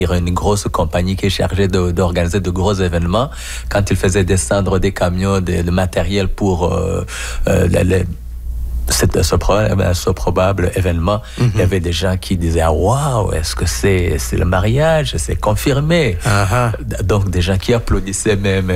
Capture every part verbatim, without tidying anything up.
une grosse compagnie qui est chargée de, d'organiser de gros événements. Quand ils faisaient descendre des camions de, de matériel pour euh, euh, les, les C'est ce, probable, ce probable événement, mm-hmm. il y avait des gens qui disaient ah, « Waouh, est-ce que c'est, c'est le mariage? C'est confirmé. Uh-huh. » Donc, des gens qui applaudissaient même.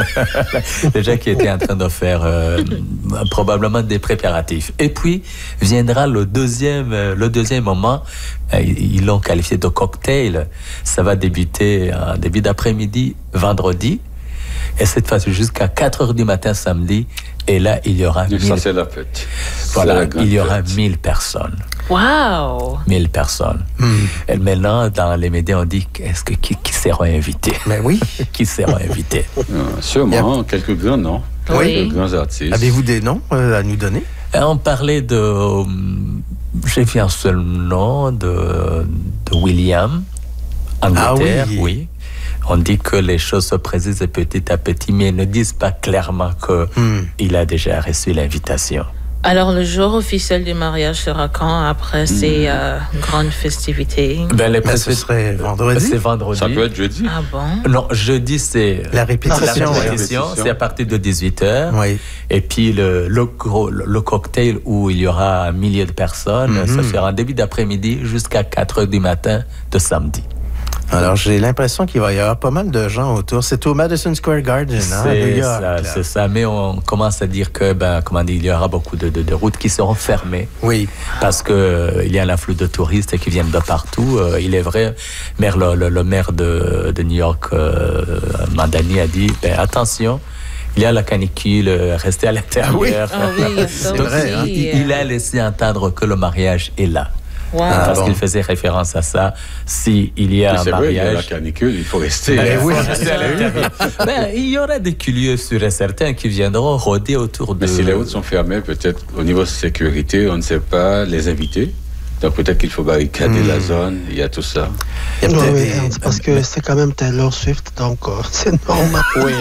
Des gens qui étaient en train de faire euh, probablement des préparatifs. Et puis, viendra le deuxième, le deuxième moment. Ils l'ont qualifié de cocktail. Ça va débuter en début d'après-midi, vendredi. Et cette fois-ci jusqu'à quatre heures du matin samedi. Et là, il y aura mille... Ça, c'est la fête. Voilà, la il y aura fête. mille personnes. Wow! Mille personnes. Mm. Et maintenant, dans les médias, on dit est-ce que qui, qui seront invités? Mais oui. Qui seront invités? Ah, sûrement, a... quelques grands noms. Oui. Quelques grands artistes. Avez-vous des noms euh, à nous donner? Et on parlait de... Euh, j'ai vu un seul nom de, de William, Angleterre, ah, oui. oui. On dit que les choses se précisent petit à petit, mais ils ne disent pas clairement qu'il hmm. a déjà reçu l'invitation. Alors, le jour officiel du mariage sera quand après ces mmh. euh, grandes festivités? Ben, les ce serait vendredi. C'est vendredi. Ça peut être jeudi. Ah bon? Non, jeudi, c'est... La répétition. La répétition, c'est à partir de dix-huit heures. Oui. Et puis, le, le, le, le cocktail où il y aura un millier de personnes, mmh. ça sera en début d'après-midi jusqu'à quatre heures du matin de samedi. Alors, j'ai l'impression qu'il va y avoir pas mal de gens autour. C'est au Madison Square Garden, hein, à New York. Ça, c'est ça, mais on commence à dire que, ben, comment dire, il y aura beaucoup de, de, de routes qui seront fermées. Oui. Parce que euh, il y a un afflux de touristes qui viennent de partout. Euh, il est vrai, maire, le, le, le maire de, de New York, euh, Mandani, a dit, ben, attention, il y a la canicule, restez à l'intérieur. Ah oui, ah oui, ça Donc, aussi. il, il a laissé entendre que le mariage est là. Wow. Ah, parce bon. qu'il faisait référence à ça. Si il y a Mais un c'est mariage, vrai, il y a la canicule, il faut rester. Ben, il oui, faut rester à l'intérieur. Ben, il y aura des curieux sûrs et certains qui viendront rôder autour de. Mais si les routes sont fermées, peut-être au niveau de sécurité, on ne sait pas les inviter. Donc peut-être qu'il faut barricader mmh. la zone, il y a tout ça. Il y a non, oui, c'est parce que c'est quand même Taylor Swift, donc euh, c'est normal. Oui.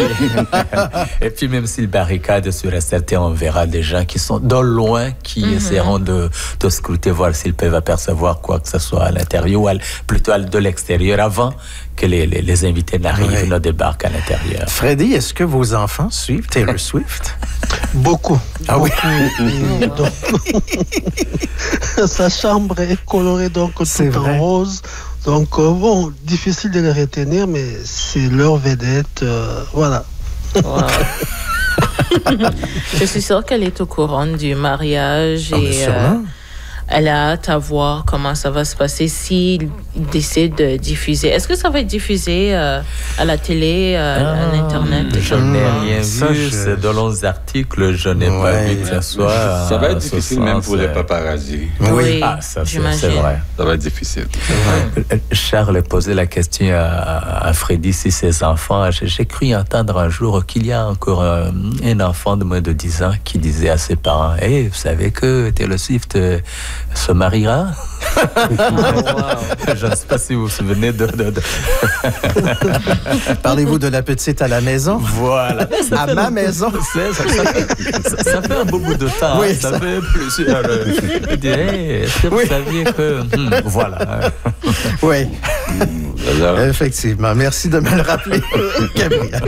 Et puis même s'il barricade sur un certain, on verra des gens qui sont de loin, qui mmh. essaieront de, de scruter, voir s'ils peuvent apercevoir quoi que ce soit à l'intérieur, ou à, plutôt de l'extérieur, avant que les, les, les invités n'arrivent, oui. ne débarquent à l'intérieur. Freddy, est-ce que vos enfants suivent Taylor Swift? Beaucoup. Ah beaucoup. Oui? Donc, sa chambre est colorée donc c'est tout vrai. en rose. Donc, euh, bon, difficile de les retenir, mais c'est leur vedette. Euh, voilà. Wow. Je suis sûre qu'elle est au courant du mariage. Oh, et euh, elle a hâte à voir comment ça va se passer s'il décide de diffuser. Est-ce que ça va être diffusé euh, à la télé, euh, ah, à l'Internet? Je n'ai rien ça, vu. je... C'est de longs articles. Je n'ai ouais, pas vu que ça soit. Ça va être difficile sens, même pour les paparazzi. Oui, oui. Ah, ça, c'est, j'imagine. c'est vrai. Ça va être difficile. Ouais. Charles posait la question à, à Freddy si ses enfants. J'ai, j'ai cru entendre un jour qu'il y a encore un, un enfant de moins de dix ans qui disait à ses parents hey, vous savez que Taylor Swift euh, se mariera? Oh, wow. Je ne sais pas si vous vous souvenez de... de, de... Parlez-vous de la petite à la maison? Voilà. À ma un... maison? Ça, ça, ça, ça, ça fait un beau bout de temps. Oui, ça, ça fait plusieurs... Je dirais, est-ce que vous oui. saviez que... Hmm, voilà. Oui. Voilà. Effectivement. Merci de me le rappeler, Gabriel.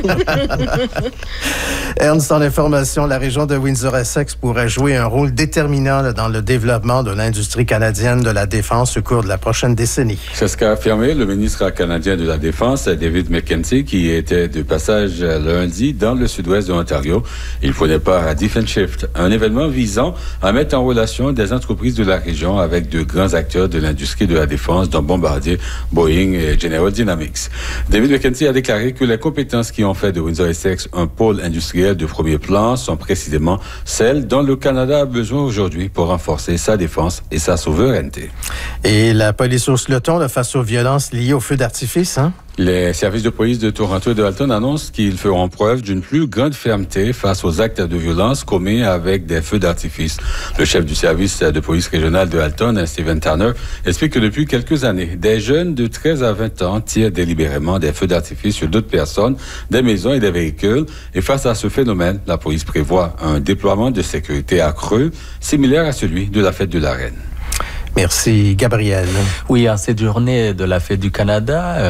Ernst, en information, la région de Windsor-Essex pourrait jouer un rôle déterminant là, dans le développement de l'industrie canadienne de la défense au cours de la prochaine décennie. C'est ce qu'a affirmé le ministre canadien de la Défense, David McKenzie, qui était de passage lundi dans le sud-ouest de l'Ontario. Il prenait part à Defense Shift, un événement visant à mettre en relation des entreprises de la région avec de grands acteurs de l'industrie de la défense, dont Bombardier, Boeing et General Dynamics. David McKenzie a déclaré que les compétences qui ont fait de Windsor-Essex un pôle industriel de premier plan sont précisément celles dont le Canada a besoin aujourd'hui pour renforcer sa défense et sa souveraineté. Et la police hausse le ton là, face aux violences liées au feu d'artifice, hein? Les services de police de Toronto et de Halton annoncent qu'ils feront preuve d'une plus grande fermeté face aux actes de violence commis avec des feux d'artifice. Le chef du service de police régional de Halton, Stephen Tanner, explique que depuis quelques années, des jeunes de treize à vingt ans tirent délibérément des feux d'artifice sur d'autres personnes, des maisons et des véhicules. Et face à ce phénomène, la police prévoit un déploiement de sécurité accru, similaire à celui de la fête de la Reine. Merci, Gabriel. Oui, en cette journée de la Fête du Canada,